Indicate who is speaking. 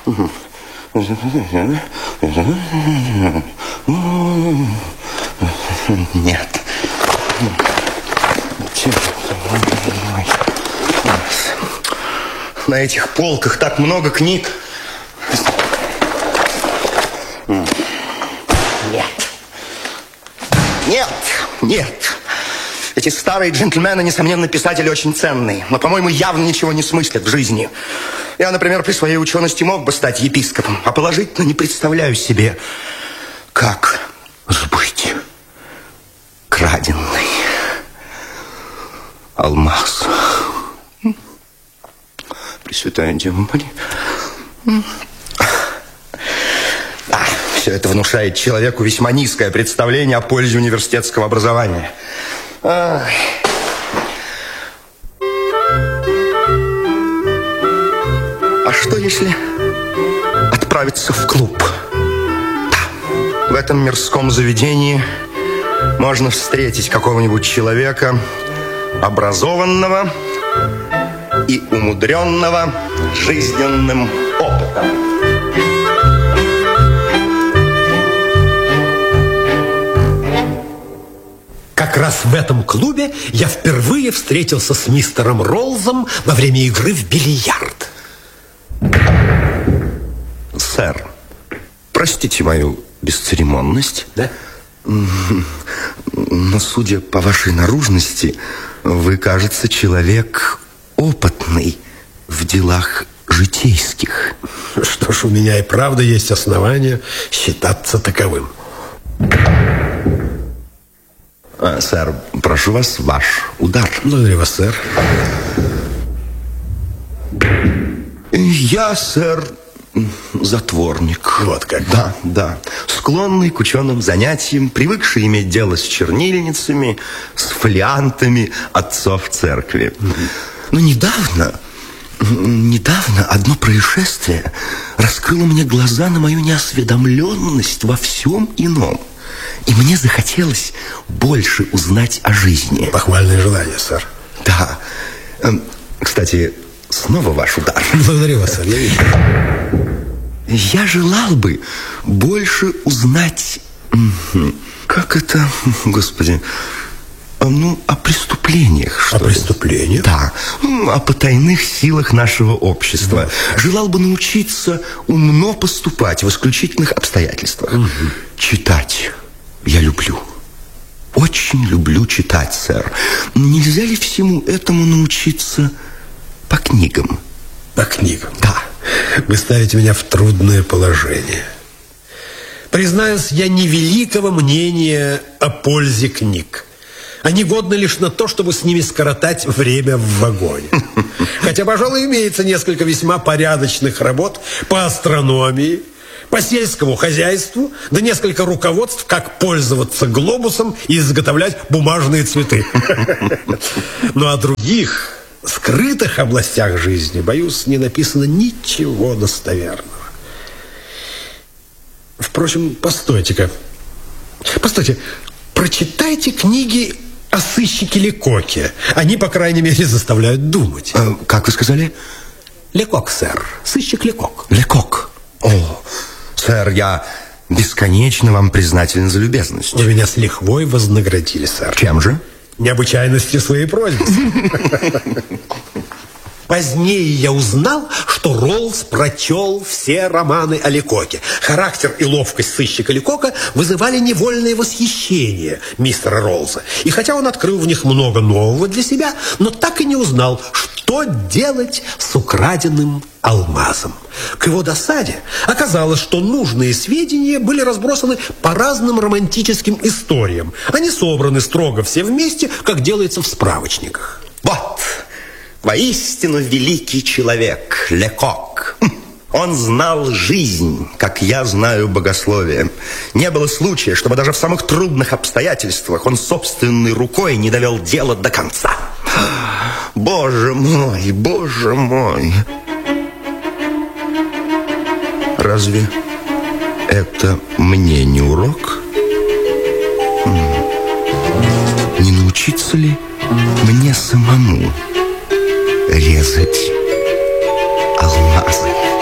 Speaker 1: Нет. На этих полках так много книг. Нет. Эти старые джентльмены, несомненно, писатели очень ценные, но, по-моему, явно ничего не смыслят в жизни. Я, например, при своей учености мог бы стать епископом, а положительно не представляю себе, как сбыть краденный алмаз. Пресвятая Дева Мария. Все это внушает человеку весьма низкое представление о пользе университетского образования. А что, если отправиться в клуб? Да, в этом мирском заведении можно встретить какого-нибудь человека, образованного и умудренного жизненным опытом.
Speaker 2: Как раз в этом клубе я впервые встретился с мистером Роллзом во время игры в бильярд.
Speaker 1: Сэр, простите мою бесцеремонность.
Speaker 2: Да?
Speaker 1: Но, судя по вашей наружности, вы, кажется, человек опытный в делах житейских.
Speaker 2: Что ж, у меня и правда есть основания считаться таковым.
Speaker 1: Сэр, прошу вас, ваш удар.
Speaker 2: Благодарю вас, сэр.
Speaker 1: Я, сэр, затворник.
Speaker 2: Вот как?
Speaker 1: Да. Склонный к ученым занятиям, привыкший иметь дело с чернильницами, с фолиантами отцов церкви. Но недавно одно происшествие раскрыло мне глаза на мою неосведомленность во всем ином. И мне захотелось больше узнать о жизни.
Speaker 2: Похвальное желание, сэр.
Speaker 1: Да. Кстати, снова ваш удар.
Speaker 2: Благодарю вас, сэр. Я вижу.
Speaker 1: Я желал бы больше узнать... Как это, господи... о преступлениях, что ли.
Speaker 2: О преступлениях?
Speaker 1: Да. О потайных силах нашего общества. Желал бы научиться умно поступать в исключительных обстоятельствах. Читать я люблю. Очень люблю читать, сэр. Нельзя ли всему этому научиться по книгам?
Speaker 2: По книгам?
Speaker 1: Да.
Speaker 2: Вы ставите меня в трудное положение. Признаюсь, я невеликого мнения о пользе книг. Они годны лишь на то, чтобы с ними скоротать время в вагоне. Хотя, пожалуй, имеется несколько весьма порядочных работ по астрономии, по сельскому хозяйству, да несколько руководств, как пользоваться глобусом и изготовлять бумажные цветы. Но о других, скрытых областях жизни, боюсь, не написано ничего достоверного. Впрочем, постойте-ка. Постойте, прочитайте книги о сыщике Лекоке. Они, по крайней мере, заставляют думать.
Speaker 1: Как вы сказали?
Speaker 2: Лекок, сэр. Сыщик Лекок.
Speaker 1: Лекок. О, сэр, я бесконечно вам признателен за любезность.
Speaker 2: Вы меня с лихвой вознаградили, сэр.
Speaker 1: Чем же?
Speaker 2: Необычайностью своей просьбы. Позднее я узнал, что Роллс прочел все романы о Лекоке. Характер и ловкость сыщика Лекока вызывали невольное восхищение мистера Роллса. И хотя он открыл в них много нового для себя, но так и не узнал, что делать с украденным алмазом. К его досаде оказалось, что нужные сведения были разбросаны по разным романтическим историям. Они собраны строго все вместе, как делается в справочниках.
Speaker 1: Вот! Воистину великий человек, Лекок. Он знал жизнь, как я знаю богословие. Не было случая, чтобы даже в самых трудных обстоятельствах он собственной рукой не довел дело до конца. Боже мой, боже мой. Разве это мне не урок? Не научиться ли мне самому резать